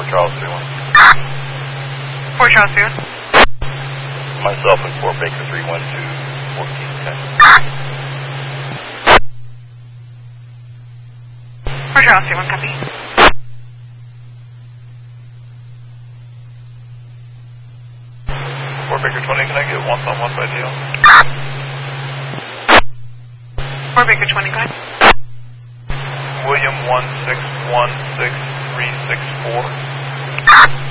Charles 31. Fort Charles 31. Myself and Fort Baker 312 1410. Fort Charles 31, copy. Fort Baker 20, can I get once on one side deal? Fort Baker 20, go ahead. William 1616364.